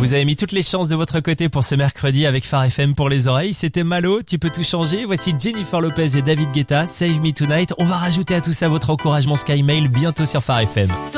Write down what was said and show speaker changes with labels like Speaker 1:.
Speaker 1: Vous avez mis toutes les chances de votre côté pour ce mercredi avec Phare FM pour les oreilles. C'était Malo, tu peux tout changer. Voici Jennifer Lopez et David Guetta, Save Me Tonight. On va rajouter à tout ça votre encouragement Sky Mail bientôt sur Phare FM.